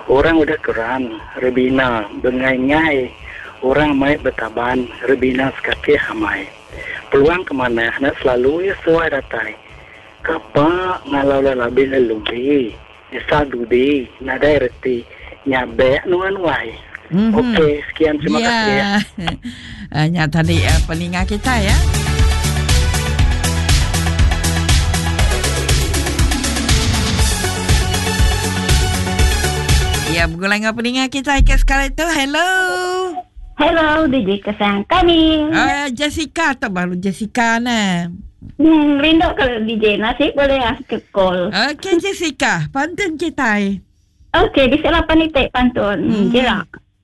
Orang udah keran, rebina, bengai-ngai. Orang mai betaban, rebina sekaki hamai. Peluang kemana, nak selalu ya suai datai. Kapa ngalau lalabi lalumbi. Isa dudi, nadai reti. Nyabe nuan wai. Okey, sekian terima kasih ya. Hanya tadi peningat kita ya. Ya, bergulang dengan peningat kita sekarang itu. Hello. Hello, DJ Kesang kami. Jessica tu baru Jessica nah. Rindu kalau DJ nasi boleh ke call. Okey Jessica, pantun kita. Okey, di salah panitik pantun. Jerak.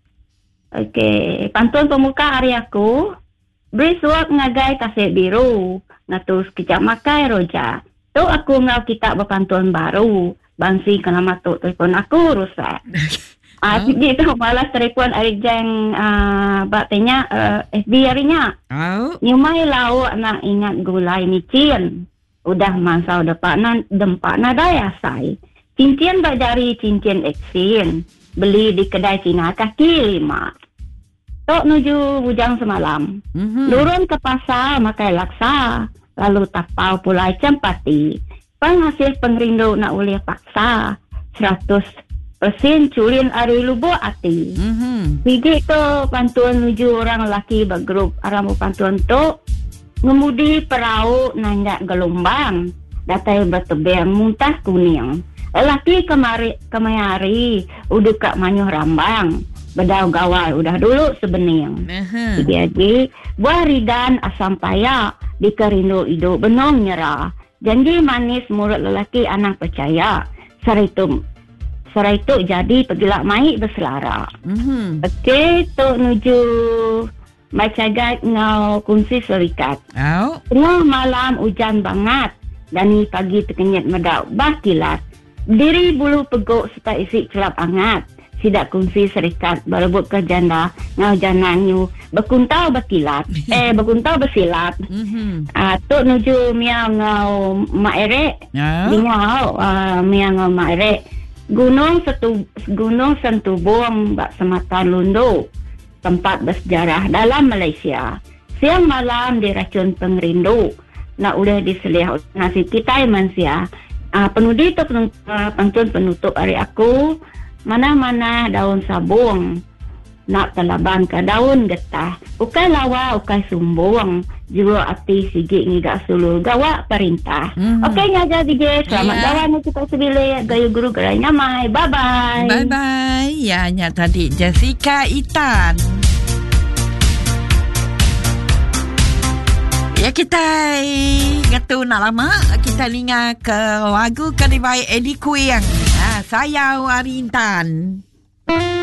Okey, pantun pemuka hari aku. Beri suap ngagai kasih biru. Ngatus kejap makai roja. Tu aku ngau kita berpantun baru. Bangsi kena matuk telefon aku rusak. Dia tu malas telefon hari jeng batenya FB harinya. Nyumai lau nak ingat gulai micin. Udah masa dempak daya say. Cincin bajari cincin eksin. Beli di kedai Cina kaki 5. Tok nuju bujang semalam. Turun ke pasar makai laksa. Lalu tapau pulai cempati. Penghasil pengrindu nak boleh paksa 100% culin ari lubo ati. Biji tu pantun nuju orang lelaki bergrup aramu pantun tu ngemudi perahu nanjak gelombang datai bertebang muntah kuning. Lelaki kemari uduk kak manyuh rambang bedau gawai udah dulu sebening. Jadi buah ridan asam payak dikerindu hidup benong nyerah. Janji manis mulut lelaki anak percaya. Serai itu jadi pegilak mai berselara. Okey, tu nuju baca guide ngau kunci serikat. Tengah malam hujan banget. Dan pagi terkenyat medau bakilat. Diri bulu peguk serta isi celap hangat. Sidak kunci serikat berebut ke janda ngau jananyu berkuntau berkilat berkuntau bersilat. Tu nuju miang ngau mak erek ngau miang ngau mak erek gunung Sentubung bak semata lundu tempat bersejarah dalam Malaysia. Siang malam diracun pengrindu nak udah diselih nasi kita manusia. Penudi tu pantun penutup hari aku. Mana-mana daun sabung nak telaban ke daun getah. Ukai lawa, ukai sumbung. Jua hati sigit ngigak sulu. Gawak perintah. Okey, ngajar DJ. Selamat jalan kita sebila. Gaya guru gerai nyamai. Bye-bye. Bye-bye. Ya, hanya tadi Jessica Itan. Ya, kita ngatu nak lama. Kita linga ke lagu kadibai Eddie Kuyang. Saya Warintan.